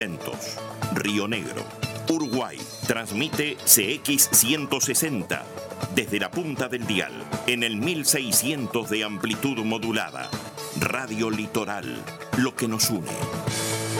Río Negro, Uruguay. Transmite CX160 desde la punta del dial en el 1600 de amplitud modulada. Radio Litoral, lo que nos une.